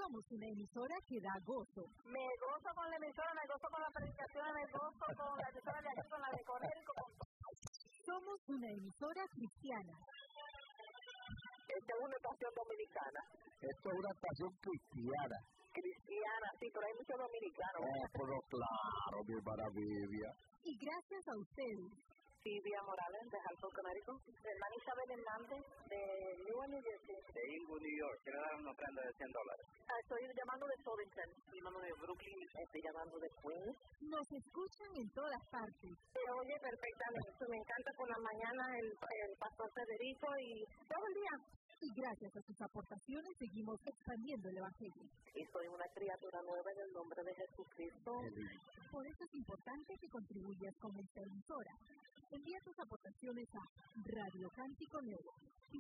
Somos una emisora que da gozo. Me gozo con la emisora, me gozo con la predicación, me gozo con la emisora de aquí, con la de Conérico. Somos una emisora cristiana. Esta es una estación dominicana. Esto es una estación cristiana. Cristiana, sí, pero hay muchos dominicanos. Pero claro, mi maravilla. Y gracias a ustedes. Silvia Morales, de Halford, Conérico. Hermana Isabel Hernández, de Newark, New Jersey. De Inglewood, New York. Quiero dar una ofrenda de $100. Estoy llamando de Sovington. Estoy llamando de Brooklyn. Estoy llamando de Queens. Nos escuchan en todas partes. Se oye perfectamente. Me encanta por la mañana el pastor Federico y todo el día. Y gracias a sus aportaciones seguimos expandiendo el Evangelio. Y soy una criatura nueva en el nombre de Jesucristo. Por eso es importante que contribuyas con esta emisora. Envía tus aportaciones a Radio Cántico Nuevo,